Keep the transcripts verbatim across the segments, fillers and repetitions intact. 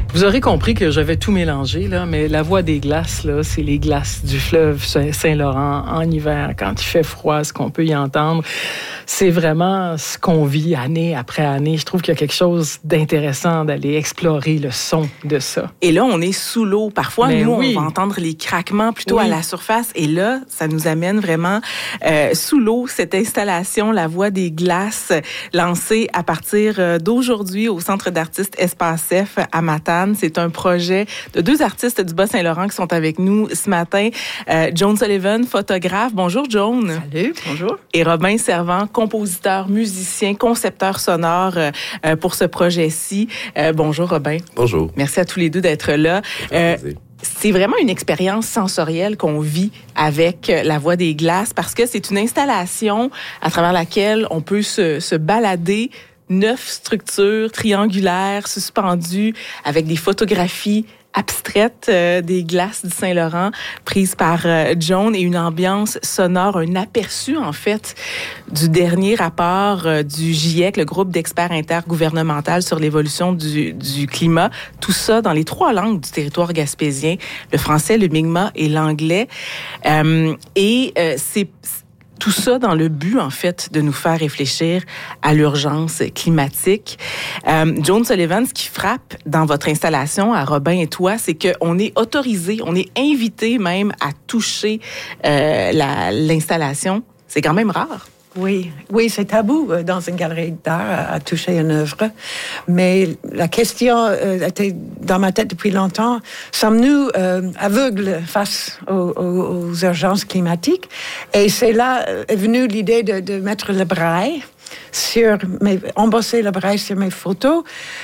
Vous aurez compris que j'avais tout mélangé, là, mais la voix des glaces, là, c'est les glaces du fleuve Saint-Laurent en hiver, quand il fait froid, ce qu'on peut y entendre. C'est vraiment ce qu'on vit année après année. Je trouve qu'il y a quelque chose d'intéressant d'aller explorer le son de ça. Et là, on est sous l'eau. Parfois, Mais nous, oui. on va entendre les craquements plutôt Oui. à la surface. Et là, ça nous amène vraiment euh, sous l'eau, cette installation, La Voix des glaces, lancée à partir d'aujourd'hui au Centre d'artistes Espace F à Matane. C'est un projet de deux artistes du Bas-Saint-Laurent qui sont avec nous ce matin. Euh, Joan Sullivan, photographe. Bonjour, Joan. Salut, bonjour. Et Robin Servant, compositeur, musicien, concepteur sonore euh, pour ce projet-ci. Euh, bonjour, Robin. Bonjour. Merci à tous les deux d'être là. Euh, c'est vraiment une expérience sensorielle qu'on vit avec La Voix des glaces parce que c'est une installation à travers laquelle on peut se, se balader. Neuf structures triangulaires suspendues avec des photographies abstraites euh, des glaces du Saint-Laurent prises par euh, Joan et une ambiance sonore, un aperçu en fait du dernier rapport euh, du GIEC, le groupe d'experts intergouvernemental sur l'évolution du, du climat. Tout ça dans les trois langues du territoire gaspésien, le français, le mi'kmaq et l'anglais. Euh, et euh, c'est Tout ça dans le but, en fait, de nous faire réfléchir à l'urgence climatique. Euh, Joan Sullivan, ce qui frappe dans votre installation, à Robin et toi, c'est qu'on est autorisé, on est invité même à toucher euh, la, l'installation. C'est quand même rare. Oui, oui, c'est tabou euh, dans une galerie d'art à, à toucher une œuvre. Mais la question euh, était dans ma tête depuis longtemps. Sommes-nous euh, aveugles face aux, aux, aux urgences climatiques? Et c'est là euh, est venue l'idée de, de mettre le braille sur mes, embosser le braille sur mes photos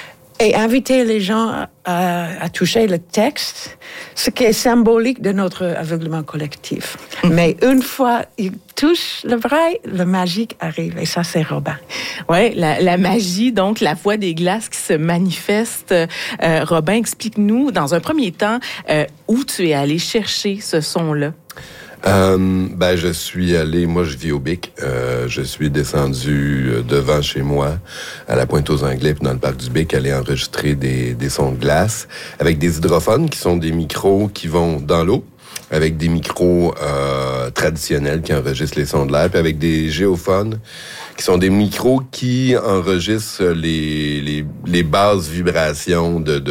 et inviter les gens à, à toucher le texte, ce qui est symbolique de notre aveuglement collectif. Mm-hmm. Mais une fois ils touchent le braille, le magique arrive. Et ça, c'est Robin. Oui, la, la magie, donc la voix des glaces qui se manifeste. Euh, Robin, explique-nous, dans un premier temps, euh, où tu es allé chercher ce son-là. Euh, ben, je suis allé, moi je vis au Bic, euh, je suis descendu devant chez moi, à la Pointe-aux-Anglais, puis dans le parc du Bic, aller enregistrer des, des sons de glace, avec des hydrophones qui sont des micros qui vont dans l'eau, avec des micros euh, traditionnels qui enregistrent les sons de l'air, puis avec des géophones qui sont des micros qui enregistrent les, les, les basses vibrations de, de,